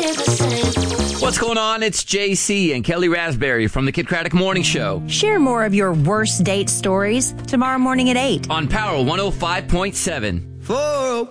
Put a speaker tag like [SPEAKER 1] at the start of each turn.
[SPEAKER 1] stay the same.
[SPEAKER 2] What's going on? It's JC and Kelly Raspberry from the Kid Craddock Morning Show
[SPEAKER 3] Share more of your worst date stories tomorrow morning at 8.
[SPEAKER 2] on Power 105.7.